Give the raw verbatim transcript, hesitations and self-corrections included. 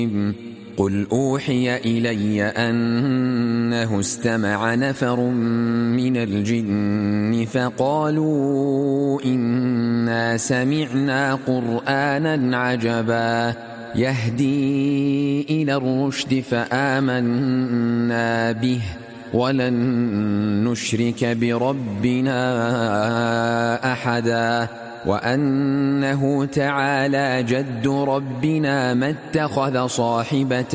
قل أوحي إلي أنه استمع نفر من الجن فقالوا إنا سمعنا قرآنا عجبا يهدي إلى الرشد فآمنا به ولن نشرك بربنا أحدا وأنه تعالى جد ربنا ما اتخذ صاحبة